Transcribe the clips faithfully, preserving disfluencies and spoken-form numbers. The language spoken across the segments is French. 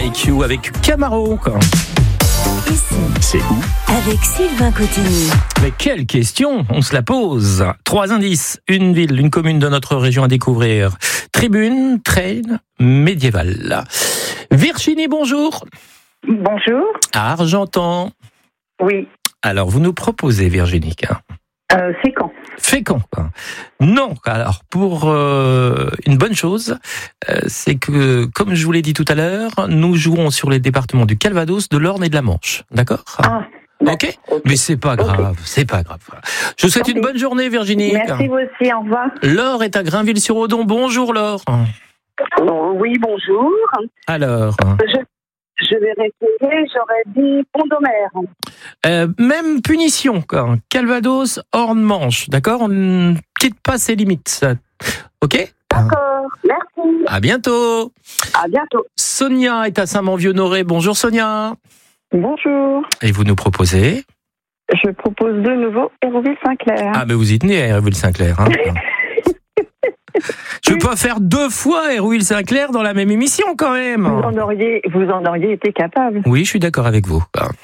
Like You avec Camaro. Quoi. Ici, C'est où? avec Sylvain Cotigny. Mais quelle question, on se la pose. Trois indices, une ville, une commune de notre région à découvrir. Tribune, trail, médiéval. Virginie, bonjour. Bonjour. À Argentan. Oui. Alors, vous nous proposez, Virginie, hein, Euh, c'est quand Fécamp. Quoi. Non, alors pour euh, une bonne chose, euh, c'est que, comme je vous l'ai dit tout à l'heure, nous jouons sur les départements du Calvados, de l'Orne et de la Manche. D'accord ? Ah, Ok, ok. mais c'est pas grave, Ok. c'est pas grave. Je vous souhaite une bonne journée, Virginie. Merci vous aussi, au revoir. Laure est à Grainville-sur-Odon. Bonjour, Laure. Oh, oui, bonjour. Alors, Je, je vais répéter, j'aurais dit Pont d'Omer. euh, même punition, quoi. Calvados, Orne, Manche. D'accord ? On ne quitte pas ses limites. ça. Ok ? D'accord, merci. À bientôt. À bientôt. Sonia est à Saint-Manvieux-Noré. Bonjour, Sonia. Bonjour, Et vous nous proposez ? je propose de nouveau Hérouville-Saint-Clair. Ah, mais vous y tenez à Hérouville-Saint-Clair. Hein. Je peux pas faire deux fois Hérouville-Saint-Clair dans la même émission, quand même. Vous en auriez, vous en auriez été capable. Oui, je suis d'accord avec vous.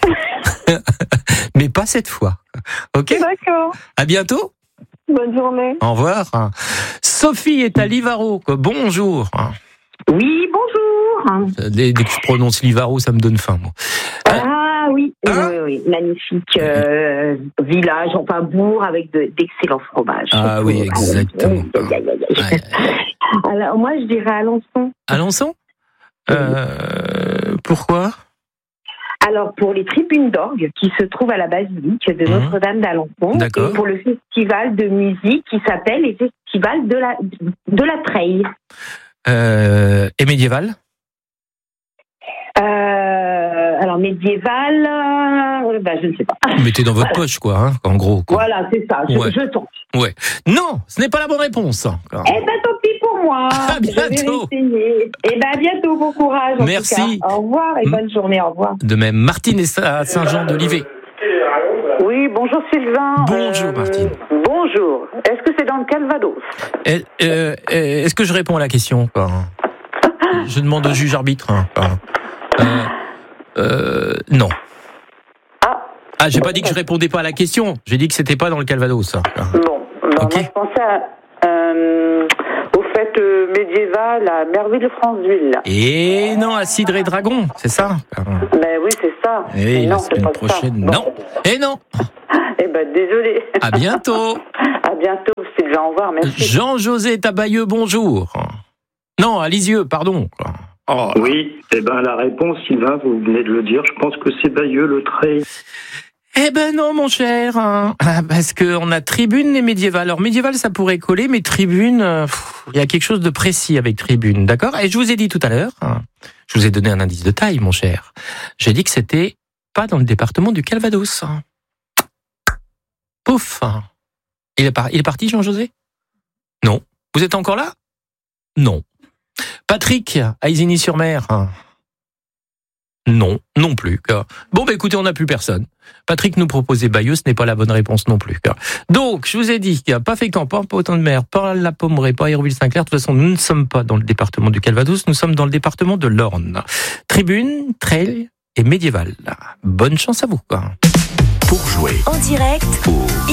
Mais pas cette fois. Ok ? D'accord, À bientôt. bonne journée. Au revoir. Sophie est à Livaro. Bonjour. Oui, bonjour. Dès dès que je prononce Livaro, ça me donne faim. Moi. Ah oui, Hein oui, oui, magnifique euh, village, enfin bourg avec de- d'excellents fromages. Ah oui, exactement. Aïe, aïe, aïe, aïe. Ouais. Alors moi je dirais Alençon. Alençon ? euh, Pourquoi ? Alors, pour les tribunes d'orgue qui se trouvent à la basilique de Mhm. Notre-Dame d'Alençon, D'accord. et pour le festival de musique qui s'appelle les festivals de la, de la Treille. euh, Et médiéval ? Euh, alors, médiéval, euh, bah, je ne sais pas. Mettez dans votre poche, quoi, hein, en gros. Quoi. Voilà, c'est ça, je, Ouais. je tente. Non, ce n'est pas la bonne réponse. Eh ben, tant pis pour moi. À bientôt. Je vais essayer. Eh ben, à bientôt, bon courage. en Merci. tout cas. Au revoir et Mm. bonne journée, au revoir. De même, Martine est à Saint-Jean-d'Olivet. Oui, bonjour Sylvain. Bonjour, Martine. Bonjour. Est-ce que c'est dans le Calvados? Eh, euh, eh, Est-ce que je réponds à la question quoi Je demande au juge arbitre. hein, quoi. Euh, euh, non. Ah, Ah, j'ai pas dit que je répondais pas à la question. J'ai dit que c'était pas dans le Calvados. Ça. bon. Non, Ok. moi, je pensais à, euh, aux fêtes euh, médiévales à Merville-Franceville. Et non, à Cidre et Dragon, c'est ça. Ben oui, c'est ça. Et Mais la non, c'est semaine pas ça. prochaine, Bon. non. Et non. Eh ben, désolé. À bientôt. À bientôt, Sylvain. Au revoir. Merci. Jean-José Tabayeux, bonjour. Non, à Lisieux, pardon. Oh. Oui, eh ben la réponse, Sylvain, vous venez de le dire, je pense que c'est Bayeux, le trait. Eh ben non, mon cher, hein. Ah, parce que on a tribune et médiéval. Alors médiéval, ça pourrait coller, mais tribune, euh, pff, il y a quelque chose de précis avec tribune, d'accord ? Et je vous ai dit tout à l'heure, hein, je vous ai donné un indice de taille, mon cher. J'ai dit que c'était pas dans le département du Calvados. hein. Pouf. Il est, par- il est parti, Jean-José ? Non. Vous êtes encore là ? Non. Patrick, à Isigny-sur-Mer ? hein. Non, non plus. quoi. Bon, bah écoutez, on n'a plus personne. Patrick nous proposait Bayeux, ce n'est pas la bonne réponse non plus. quoi. Donc, je vous ai dit qu'il n'y a pas Fécamp, pas Autant-de-Mer, pas la Pommeraye, pas Hérouville-Saint-Clair. De toute façon, nous ne sommes pas dans le département du Calvados, nous sommes dans le département de l'Orne. Tribune, trail et médiéval. Bonne chance à vous. quoi. Pour jouer En direct, au